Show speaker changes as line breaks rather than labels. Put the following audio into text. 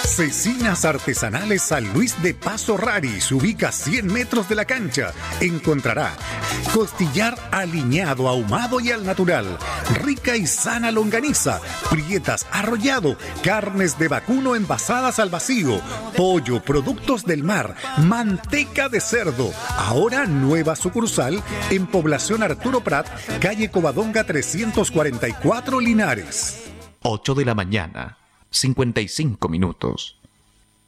Cecinas Artesanales San Luis de Paso Rari se ubica a 100 metros de la cancha. Encontrará costillar aliñado, ahumado y al natural, rica y sana longaniza, prietas arrollado, carnes de vacuno envasadas al vacío, pollo, productos del mar, manteca de cerdo. Ahora nueva sucursal en Población Arturo Prat, calle Covadonga 344 Linares.
8 de la mañana, 55 minutos.